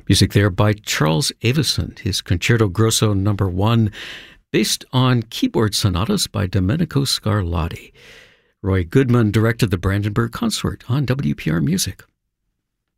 Music there by Charles Avison, his Concerto Grosso No. 1, based on keyboard sonatas by Domenico Scarlatti. Roy Goodman directed the Brandenburg Consort on WPR Music.